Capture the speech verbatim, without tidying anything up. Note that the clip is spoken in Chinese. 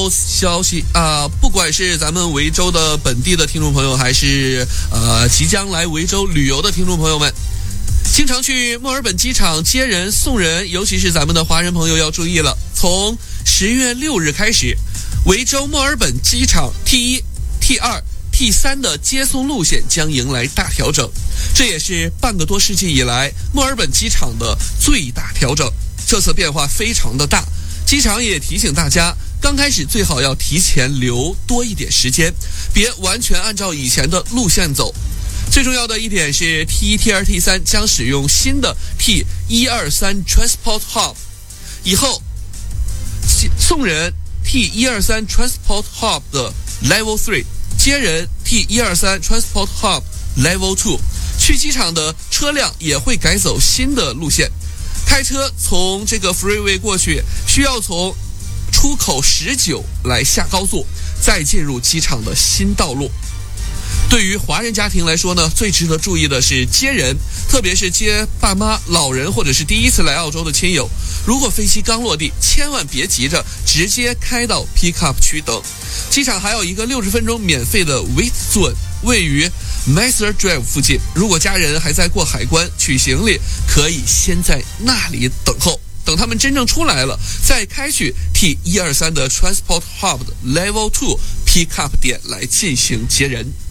消息啊、呃，不管是咱们维州的本地的听众朋友，还是呃即将来维州旅游的听众朋友们，经常去墨尔本机场接人送人，尤其是咱们的华人朋友要注意了。从十月六日开始，维州墨尔本机场 T 一、T 二、T 三的接送路线将迎来大调整，这也是半个多世纪以来墨尔本机场的最大调整。这次变化非常的大，机场也提醒大家，刚开始最好要提前留多一点时间，别完全按照以前的路线走。最重要的一点是 T 一、T 二、T 三将使用新的 T 一二三 Transport Hub， 以后送人 T 一二三 Transport Hub 的 Level 三， 接人 T 一二三 Transport Hub Level 二， 去机场的车辆也会改走新的路线。开车从这个 Freeway 过去，需要从出口十九来下高速，再进入机场的新道路。对于华人家庭来说呢，最值得注意的是接人，特别是接爸妈、老人或者是第一次来澳洲的亲友。如果飞机刚落地，千万别急着直接开到 Pick Up 区等。机场还有一个六十分钟免费的 Wait Zone， 位于 Master Drive 附近。如果家人还在过海关取行李，可以先在那里等候，等他们真正出来了，再开去 T 一二三的 Transport Hub 的 Level 二 Pick Up 点来进行接人。